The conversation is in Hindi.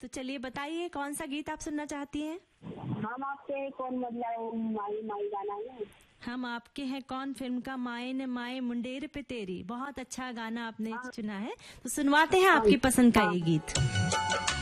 तो चलिए बताइए कौन सा गीत आप सुनना चाहती हैं? हम आपके कौन बदलाए माई माई गाना है। हम आपके हैं कौन फिल्म का माए न माए मुंडेर पे तेरी। बहुत अच्छा गाना आपने चुना है, तो सुनवाते हैं आपकी पसंद का ये गीत।